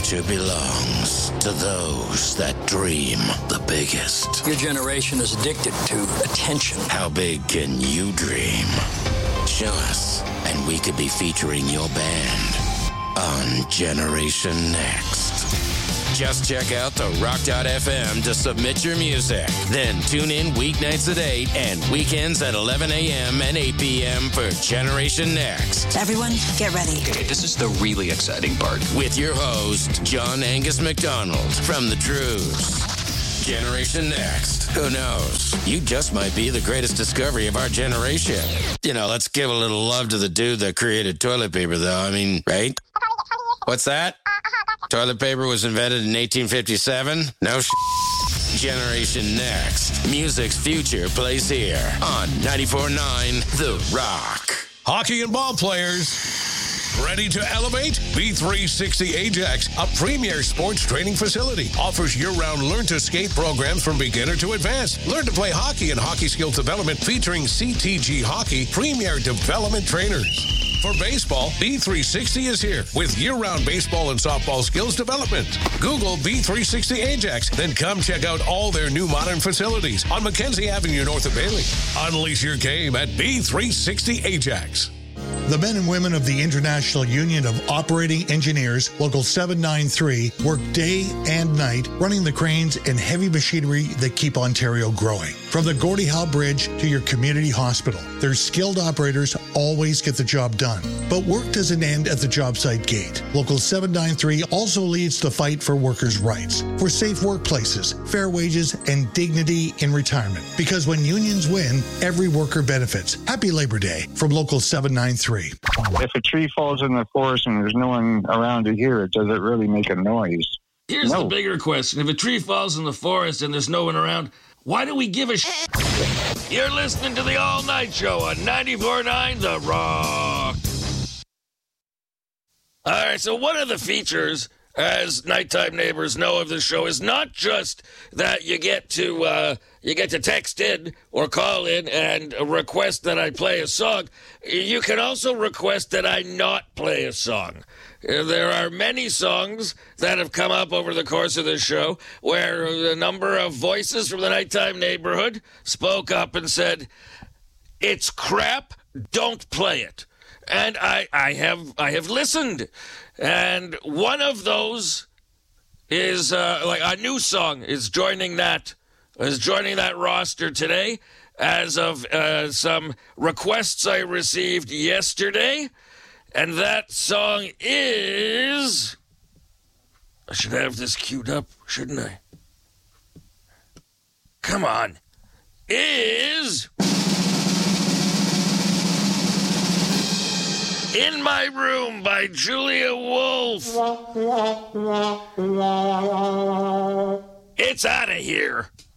future belongs to those that dream the biggest. Your generation is addicted to attention. How big can you dream? Show us, and we could be featuring your band on Generation Next. Just check out the rock.fm to submit your music. Then tune in weeknights at 8 and weekends at 11 a.m. and 8 p.m. for Generation Next. Everyone, get ready. Okay, this is the really exciting part. With your host, John Angus McDonald from The Truths. Generation Next. Who knows? You just might be the greatest discovery of our generation. You know, let's give a little love to the dude that created toilet paper, though. I mean, right? What's that? Toilet paper was invented in 1857? No Generation Next. Music's future plays here on 94.9 The Rock. Hockey and ball players. Ready to elevate? B360 Ajax, a premier sports training facility, offers year-round learn-to-skate programs from beginner to advanced. Learn to play hockey and hockey skills development featuring CTG Hockey premier development trainers. For baseball, B360 is here with year-round baseball and softball skills development. Google B360 Ajax, then come check out all their new modern facilities on Mackenzie Avenue north of Bailey. Unleash your game at B360 Ajax. The men and women of the International Union of Operating Engineers, Local 793, work day and night running the cranes and heavy machinery that keep Ontario growing. From the Gordie Howe Bridge to your community hospital, their skilled operators always get the job done. But work doesn't end at the job site gate. Local 793 also leads the fight for workers' rights, for safe workplaces, fair wages, and dignity in retirement. Because when unions win, every worker benefits. Happy Labor Day from Local 793. If a tree falls in the forest and there's no one around to hear it, does it really make a noise? Here's the bigger question. If a tree falls in the forest and there's no one around, why do we give a shit? You're listening to the All Night Show on 94.9 The Rock. All right, so one of the features, as nighttime neighbors know of the show, is not just that you get to text in or call in and request that I play a song. You can also request that I not play a song. There are many songs that have come up over the course of this show where a number of voices from the nighttime neighborhood spoke up and said, "It's crap, don't play it." And I have listened. And one of those is like a new song is joining that roster today as of some requests I received yesterday. And that song is... I should have this queued up, shouldn't I? Come on. Is... In My Room by Julia Wolf. It's out of here.